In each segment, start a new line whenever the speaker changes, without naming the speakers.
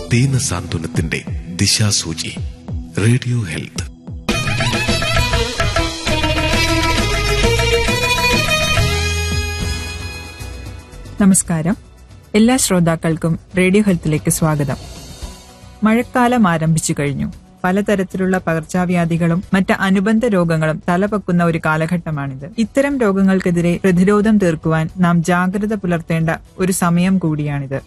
ദീനസാന്ത്വനത്തിന്റെ ദിശാസൂചി. Radio health.
നമസ്കാരം. എല്ലാ ശ്രോതാക്കൾക്കും റേഡിയോ ഹെൽത്തിലേക്ക് സ്വാഗതം. മഴക്കാലം ആരംഭിച്ചു കഴിഞ്ഞു. പലതരത്തിലുള്ള പകർച്ചവ്യാധികളും മറ്റ് അനുബന്ധ രോഗങ്ങളും തലപൊക്കുന്ന ഒരു കാലഘട്ടമാണിത്. ഇത്തരം രോഗങ്ങൾക്കെതിരെ പ്രതിരോധം തീർക്കുവാൻ നാം ജാഗ്രത പുലർത്തേണ്ട ഒരു സമയം കൂടിയാണിത്.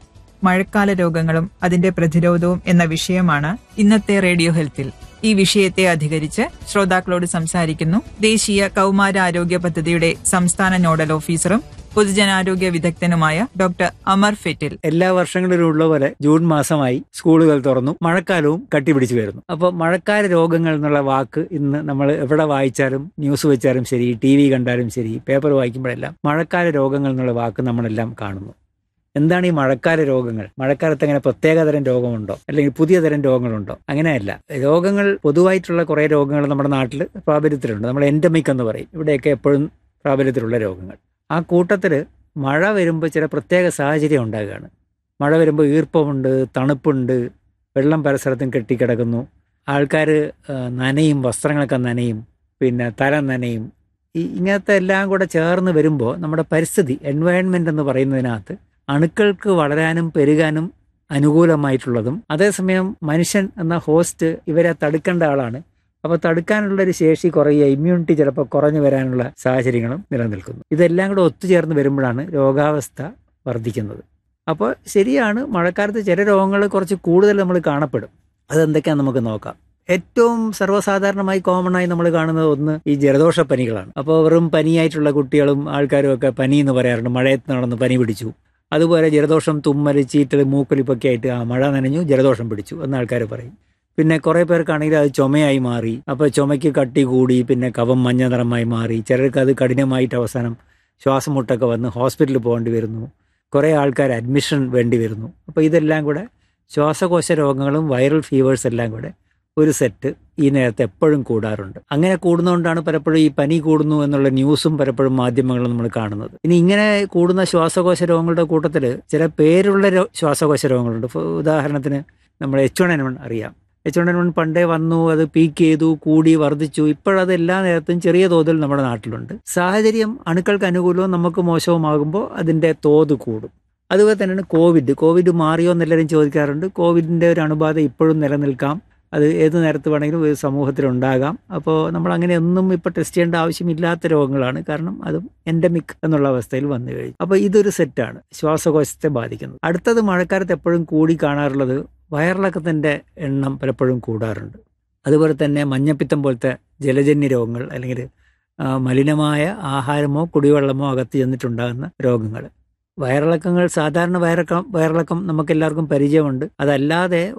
മഴക്കാല രോഗങ്ങളും അതിന്റെ പ്രതിരോധവും എന്ന വിഷയമാണ് ഇന്നത്തെ റേഡിയോ ഹെൽത്തിൽ. ഈ വിഷയത്തെ അധികരിച്ച് ശ്രോതാക്കളോട് സംസാരിക്കുന്നു ദേശീയ കൗമാരാരോഗ്യ പദ്ധതിയുടെ സംസ്ഥാന നോഡൽ ഓഫീസറും പൊതുജനാരോഗ്യ വിദഗ്ധനുമായ ഡോക്ടർ അമർ ഫെറ്റിൽ.
എല്ലാ വർഷങ്ങളിലും ഉള്ള പോലെ ജൂൺ മാസമായി സ്കൂളുകൾ തുറന്നു, മഴക്കാലവും കട്ടിപിടിച്ചു വരുന്നു. അപ്പോൾ മഴക്കാല രോഗങ്ങൾ എന്നുള്ള വാക്ക് ഇന്ന് നമ്മൾ എവിടെ വായിച്ചാലും, ന്യൂസ് വെച്ചാലും ശരി, TV കണ്ടാലും ശരി, പേപ്പർ വായിക്കുമ്പോഴെല്ലാം മഴക്കാല രോഗങ്ങൾ എന്നുള്ള വാക്ക് നമ്മളെല്ലാം കാണുന്നു. എന്താണ് ഈ മഴക്കാല രോഗങ്ങൾ? മഴക്കാലത്ത് അങ്ങനെ പ്രത്യേകതരം രോഗമുണ്ടോ, അല്ലെങ്കിൽ പുതിയ തരം രോഗങ്ങളുണ്ടോ? അങ്ങനെയല്ല. രോഗങ്ങൾ പൊതുവായിട്ടുള്ള കുറേ രോഗങ്ങൾ നമ്മുടെ നാട്ടിൽ പ്രാബല്യത്തിലുണ്ട്. നമ്മൾ എൻഡമിക് എന്ന് പറയും. ഇവിടെയൊക്കെ എപ്പോഴും പ്രാബല്യത്തിലുള്ള രോഗങ്ങൾ. ആ കൂട്ടത്തിൽ മഴ വരുമ്പോൾ ചില പ്രത്യേക സാഹചര്യം ഉണ്ടാകുകയാണ്. മഴ വരുമ്പോൾ ഈർപ്പമുണ്ട്, തണുപ്പുണ്ട്, വെള്ളം പല സ്ഥലത്തും കെട്ടിക്കിടക്കുന്നു, ആൾക്കാർ നനയും, വസ്ത്രങ്ങളൊക്കെ നനയും, പിന്നെ തല നനയും. ഇങ്ങനത്തെ എല്ലാം കൂടെ ചേർന്ന് വരുമ്പോൾ നമ്മുടെ പരിസ്ഥിതി, എൻവയൺമെൻ്റ് എന്ന് പറയുന്നതിനകത്ത് അണുക്കൾക്ക് വളരാനും പെരുകാനും അനുകൂലമായിട്ടുള്ളതും, അതേസമയം മനുഷ്യൻ എന്ന ഹോസ്റ്റ് ഇവരെ തടുക്കേണ്ട ആളാണ്. അപ്പോൾ തടുക്കാനുള്ളൊരു ശേഷി കുറയുക, ഇമ്മ്യൂണിറ്റി ചിലപ്പോൾ കുറഞ്ഞു വരാനുള്ള സാഹചര്യങ്ങളും നിലനിൽക്കുന്നു. ഇതെല്ലാം കൂടെ ഒത്തുചേർന്ന് വരുമ്പോഴാണ് രോഗാവസ്ഥ വർദ്ധിക്കുന്നത്. അപ്പോൾ ശരിയാണ്, മഴക്കാലത്ത് ചില രോഗങ്ങൾ കുറച്ച് കൂടുതൽ നമ്മൾ കാണപ്പെടും. അതെന്തൊക്കെയാണെന്ന് നമുക്ക് നോക്കാം. ഏറ്റവും സർവ്വസാധാരണമായി കോമണായി നമ്മൾ കാണുന്നത് ഒന്ന് ഈ ജലദോഷപ്പനികളാണ്. അപ്പോൾ വെറും പനിയായിട്ടുള്ള കുട്ടികളും ആൾക്കാരും ഒക്കെ പനി എന്ന് പറയാറുണ്ട്. മഴയത്ത് നടന്ന് പനി പിടിച്ചു. അതുപോലെ ജലദോഷം, തുമ്മൽ, ചീറ്റൽ, മൂക്കൊലിപ്പൊക്കെ ആയിട്ട് മഴ നനഞ്ഞു, ജലദോഷം പിടിച്ചു എന്ന് ആൾക്കാർ പറയും. പിന്നെ കുറേ പേർക്കാണെങ്കിൽ അത് ചുമയായി മാറി. അപ്പോൾ ചുമയ്ക്ക് കട്ടി കൂടി, പിന്നെ കഫം മഞ്ഞ നിറമായി മാറി. ചിലർക്ക് അത് കഠിനമായിട്ട് അവസാനം ശ്വാസം മുട്ടൊക്കെ വന്ന് ഹോസ്പിറ്റലിൽ പോകേണ്ടി വരുന്നു. കുറേ ആൾക്കാർ അഡ്മിഷൻ വേണ്ടി വരുന്നു. അപ്പോൾ ഇതെല്ലാം കൂടെ ശ്വാസകോശ രോഗങ്ങളും വൈറൽ ഫീവേഴ്സ് എല്ലാം കൂടെ ഒരു സെറ്റ് ഈ നേരത്തെ എപ്പോഴും കൂടാറുണ്ട്. അങ്ങനെ കൂടുന്നതുകൊണ്ടാണ് പലപ്പോഴും ഈ പനി കൂടുന്നു എന്നുള്ള ന്യൂസും പലപ്പോഴും മാധ്യമങ്ങളും നമ്മൾ കാണുന്നത്. ഇനി ഇങ്ങനെ കൂടുന്ന ശ്വാസകോശ രോഗങ്ങളുടെ കൂട്ടത്തിൽ ചില പേരുള്ള ശ്വാസകോശ രോഗങ്ങളുണ്ട്. ഉദാഹരണത്തിന് നമ്മൾ H1N1 അറിയാം. H1N1 പണ്ടേ വന്നു, അത് പീക്ക് ചെയ്തു, കൂടി, വർദ്ധിച്ചു. ഇപ്പോഴത് എല്ലാ നേരത്തും ചെറിയ തോതിൽ നമ്മുടെ നാട്ടിലുണ്ട്. സാഹചര്യം അണുക്കൾക്ക് അനുകൂലവും നമുക്ക് മോശവുമാകുമ്പോൾ അതിൻ്റെ തോത് കൂടും. അതുപോലെ തന്നെയാണ് കോവിഡ് മാറിയോ എന്നെല്ലാവരും ചോദിക്കാറുണ്ട്. കോവിഡിൻ്റെ ഒരു അണുബാധ ഇപ്പോഴും നിലനിൽക്കാം. അത് ഏത് നേരത്ത് വേണമെങ്കിലും ഒരു സമൂഹത്തിലുണ്ടാകാം. അപ്പോൾ നമ്മൾ അങ്ങനെ ഒന്നും ഇപ്പോൾ ടെസ്റ്റ് ചെയ്യേണ്ട ആവശ്യമില്ലാത്ത രോഗങ്ങളാണ്. കാരണം അതും എൻഡമിക് എന്നുള്ള അവസ്ഥയിൽ വന്നു കഴിഞ്ഞു. അപ്പോൾ ഇതൊരു സെറ്റാണ് ശ്വാസകോശത്തെ ബാധിക്കുന്നത്. അടുത്തത് മഴക്കാലത്ത് എപ്പോഴും കൂടി കാണാറുള്ളത് വയറിളക്കത്തിൻ്റെ എണ്ണം പലപ്പോഴും കൂടാറുണ്ട്. അതുപോലെ തന്നെ മഞ്ഞപ്പിത്തം പോലത്തെ ജലജന്യ രോഗങ്ങൾ, അല്ലെങ്കിൽ മലിനമായ ആഹാരമോ കുടിവെള്ളമോ അകത്ത് ചെന്നിട്ടുണ്ടാകുന്ന രോഗങ്ങൾ. വയറിളക്കങ്ങൾ, സാധാരണ വയറിളക്കം നമുക്കെല്ലാവർക്കും പരിചയമുണ്ട്. അതല്ലാതെ